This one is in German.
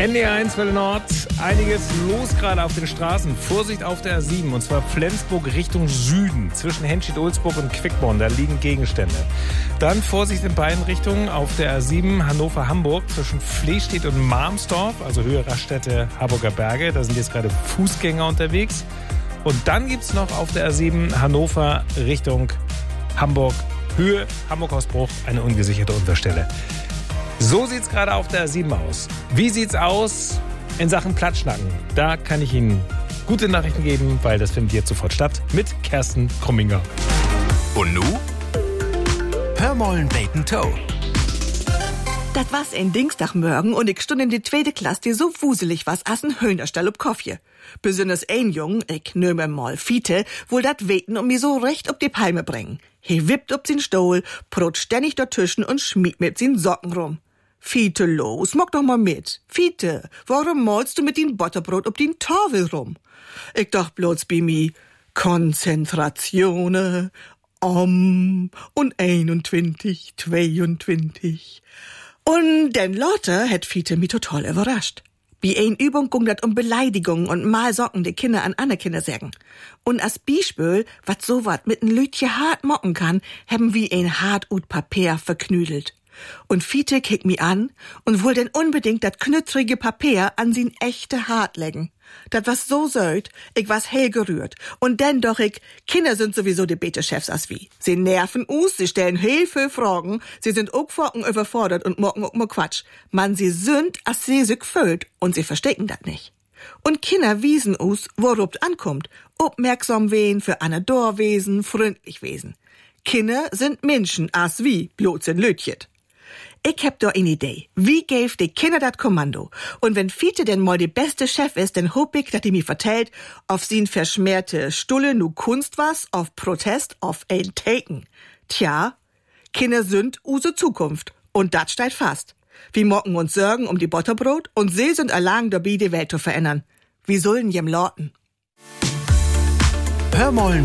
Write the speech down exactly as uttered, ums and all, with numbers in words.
N D R eins Welle Nord, einiges los gerade auf den Straßen. Vorsicht auf der A sieben, und zwar Flensburg Richtung Süden. Zwischen Henstedt-Ulzburg und Quickborn, da liegen Gegenstände. Dann Vorsicht in beiden Richtungen auf der A sieben Hannover-Hamburg zwischen Flestedt und Marmsdorf, also Höhe Raststätte Harburger Berge. Da sind jetzt gerade Fußgänger unterwegs. Und dann gibt es noch auf der A sieben Hannover Richtung Hamburg, Höhe Hamburg-Hausbruch, eine ungesicherte Unterstelle. So sieht's gerade auf der A sieben aus. Wie sieht's aus in Sachen Platzschnacken? Da kann ich Ihnen gute Nachrichten geben, weil das findet jetzt sofort statt mit Kerstin Krumminger. Und nu? Hör mollen Bacon Toe. Das war's ein Dienstagmorgen und ich stund in die zweite Klasse, die so wuselig was as ein Hühnerstall ob Koffje. Besonders ein Jung, ich nehme mal Fiete, wohl dat Weten um mi so recht ob die Palme bringen. He wippt ob sin Stuhl, prot ständig dort Tischen und schmiegt mit sin Socken rum. Fiete, los, mock doch mal mit. Fiete, warum malst du mit din Butterbrot ob din Tafel rum? Ich dacht bloß bei mi, Konzentratione, um, und einundzwanzig, zweiundzwanzig. Und denn Lotte hat Fiete mi total überrascht. Wie ein Übung ging dat um Beleidigungen und Malsocken die Kinder an andere Kinder sagen. Und als Beispiel, wat so wat mit n Lütje hart mocken kann, haben wie ein hart ut Papier verknüdelt. Und Fiete kick mi an und wohl denn unbedingt dat knüttrige Papier an sin echte Hart legen. Dat was so söd, ich was hell gerührt. Und denn doch ich, Kinder sind sowieso die Bete-Chefs as wie. Sie nerven us, sie stellen heel viel Fragen, sie sind auch focken überfordert und mocken auch mal Quatsch. Man, sie sind, as sie sich füllt und sie verstecken dat nicht. Und Kinder wiesen us, worauf ankommt. Aufmerksam wehen, für eine Dorwesen, freundlich wesen. Kinder sind Menschen, as wie, bloß in Lötjet. Ich hab da eine Idee. Wie gäf die Kinder dat Kommando? Und wenn Fiete denn mal die beste Chef ist, dann hopp ich, dat die mir vertellt, auf sin verschmähte Stulle nu Kunst was, auf Protest, auf ein Taken. Tja, Kinder sind use Zukunft. Und dat steht fast. Wir mocken uns Sorgen um die Butterbrot und sie sind allein dabei, die Welt zu verändern. Wie sollen jem lorten? Hör mollen